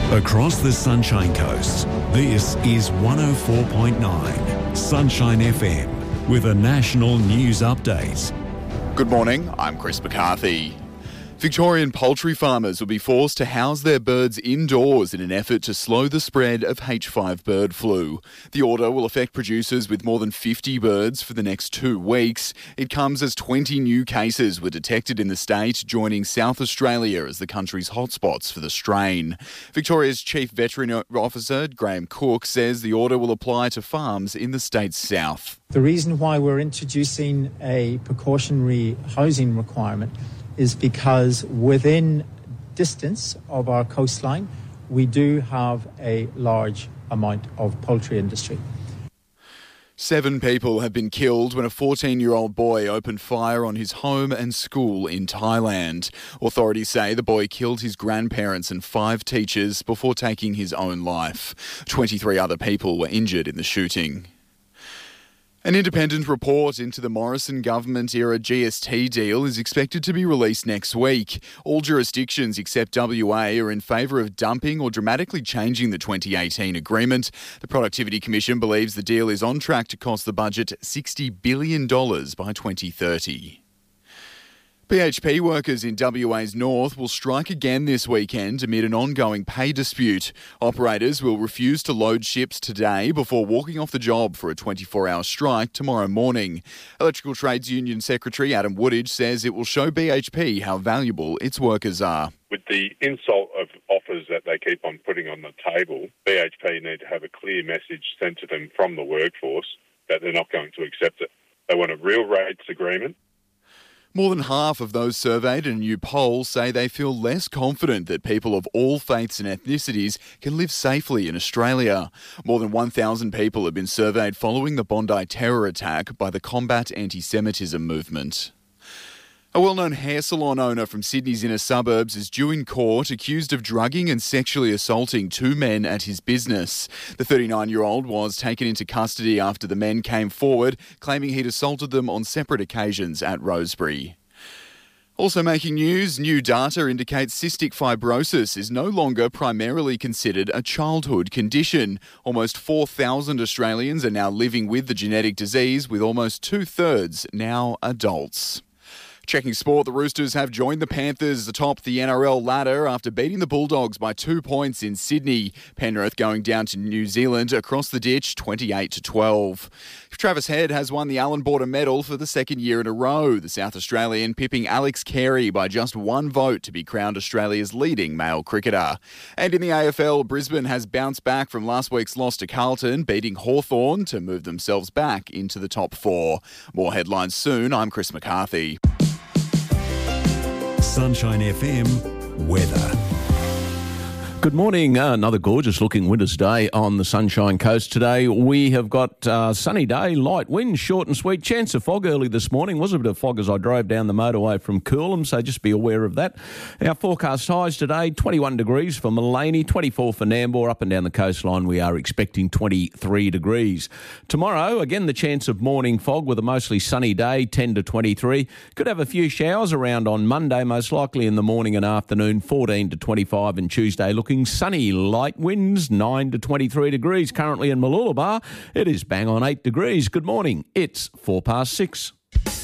Across the Sunshine Coast, this is 104.9 Sunshine FM with a national news update. Good morning, I'm Chris McCarthy. Victorian poultry farmers will be forced to house their birds indoors in an effort to slow the spread of H5 bird flu. The order will affect producers with more than 50 birds for the next 2 weeks. It comes as 20 new cases were detected in the state, joining South Australia as the country's hotspots for the strain. Victoria's Chief Veterinary Officer, Graham Cook, says the order will apply to farms in the state's south. The reason why we're introducing a precautionary housing requirement is because within distance of our coastline, we do have a large amount of poultry industry. 7 people have been killed when a 14-year-old boy opened fire on his home and school in Thailand. Authorities say the boy killed his grandparents and 5 teachers before taking his own life. 23 other people were injured in the shooting. An independent report into the Morrison government-era GST deal is expected to be released next week. All jurisdictions except WA are in favour of dumping or dramatically changing the 2018 agreement. The Productivity Commission believes the deal is on track to cost the budget $60 billion by 2030. BHP workers in WA's north will strike again this weekend amid an ongoing pay dispute. Operators will refuse to load ships today before walking off the job for a 24-hour strike tomorrow morning. Electrical Trades Union Secretary Adam Woodage says it will show BHP how valuable its workers are. With the insult of offers that they keep on putting on the table, BHP need to have a clear message sent to them from the workforce that they're not going to accept it. They want a real rates agreement. More than half of those surveyed in a new poll say they feel less confident that people of all faiths and ethnicities can live safely in Australia. More than 1,000 people have been surveyed following the Bondi terror attack by the Combat Anti-Semitism movement. A well-known hair salon owner from Sydney's inner suburbs is due in court accused of drugging and sexually assaulting 2 men at his business. The 39-year-old was taken into custody after the men came forward, claiming he'd assaulted them on separate occasions at Rosebery. Also making news, new data indicates cystic fibrosis is no longer primarily considered a childhood condition. Almost 4,000 Australians are now living with the genetic disease, with almost 2/3 now adults. Checking sport, the Roosters have joined the Panthers atop the NRL ladder after beating the Bulldogs by 2 points in Sydney. Penrith going down to New Zealand across the ditch 28-12. Travis Head has won the Allan Border Medal for the second year in a row. The South Australian pipping Alex Carey by just 1 vote to be crowned Australia's leading male cricketer. And in the AFL, Brisbane has bounced back from last week's loss to Carlton, beating Hawthorn to move themselves back into the top 4. More headlines soon. I'm Chris McCarthy. Sunshine FM weather. Good morning. Another gorgeous looking winter's day on the Sunshine Coast today. We have got a sunny day, light wind, short and sweet. Chance of fog early this morning. Was a bit of fog as I drove down the motorway from Coolum, so just be aware of that. Our forecast highs today, 21 degrees for Maleny, 24 for Nambour. Up and down the coastline we are expecting 23 degrees. Tomorrow, again, the chance of morning fog with a mostly sunny day, 10 to 23. Could have a few showers around on Monday, most likely in the morning and afternoon, 14 to 25, and Tuesday looking sunny, light winds, 9 to 23 degrees. Currently in Mooloolaba, it is bang on 8 degrees. Good morning. It's 6:04.